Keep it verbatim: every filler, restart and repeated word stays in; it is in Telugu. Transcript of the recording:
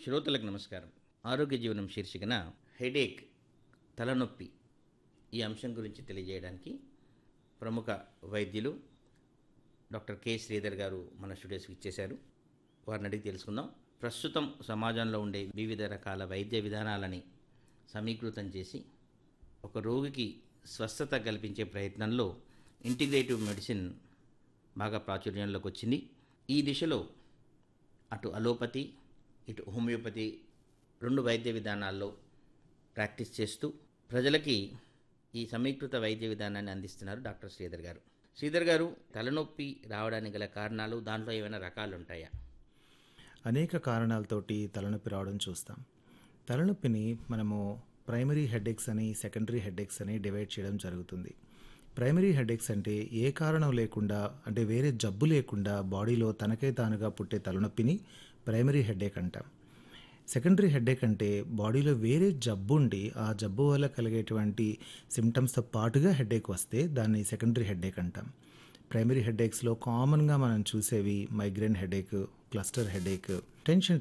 శ్రోతలకు నమస్కారం. ఆరోగ్య జీవనం శీర్షికన హెడేక్, తలనొప్పి ఈ అంశం గురించి తెలియజేయడానికి ప్రముఖ వైద్యులు డాక్టర్ కె శ్రీధర్ గారు మన స్టూడియోస్కి ఇచ్చేశారు. వారిని అడిగి తెలుసుకుందాం. ప్రస్తుతం సమాజంలో ఉండే వివిధ రకాల వైద్య విధానాలని సమీకృతం చేసి ఒక రోగికి స్వస్థత కల్పించే ప్రయత్నంలో ఇంటిగ్రేటివ్ మెడిసిన్ బాగా ప్రాచుర్యంలోకి వచ్చింది. ఈ దిశలో అటు అలోపతి ఇటు హోమియోపతి రెండు వైద్య విధానాల్లో ప్రాక్టీస్ చేస్తూ ప్రజలకి ఈ సమీకృత వైద్య విధానాన్ని అందిస్తున్నారు డాక్టర్ శ్రీధర్ గారు. శ్రీధర్ గారు, తలనొప్పి రావడానికి గల కారణాలు, దాంట్లో ఏమైనా రకాలు ఉంటాయా? అనేక కారణాలతోటి తలనొప్పి రావడం చూస్తాం. తలనొప్పిని మనము ప్రైమరీ హెడేక్స్ అని, సెకండరీ హెడేక్స్ అని డివైడ్ చేయడం జరుగుతుంది. ప్రైమరీ హెడేక్స్ అంటే ఏ కారణం లేకుండా, అంటే వేరే జబ్బు లేకుండా బాడీలో తనకై తానుగా పుట్టే తలనొప్పిని ప్రైమరీ హెడేక్ అంటాం. సెకండరీ హెడేక్ అంటే బాడీలో వేరే జబ్బు ఉండి ఆ జబ్బు వల్ల కలిగేటువంటి సిమ్టమ్స్తో పాటుగా హెడేక్ వస్తే దాన్ని సెకండరీ హెడేక్ అంటాం. ప్రైమరీ హెడేక్స్లో కామన్గా మనం చూసేవి migraine headache, cluster headache, tension